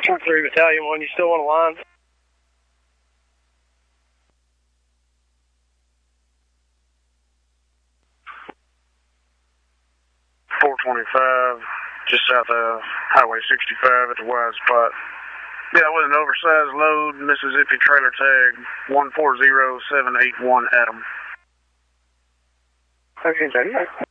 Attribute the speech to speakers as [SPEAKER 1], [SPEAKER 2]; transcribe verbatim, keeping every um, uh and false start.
[SPEAKER 1] two three Battalion one, you still on the line?
[SPEAKER 2] four twenty-five, just south of Highway sixty-five at the wide spot. Yeah, with an oversized load, Mississippi trailer tag one four zero seven eight one Adam.
[SPEAKER 1] Okay,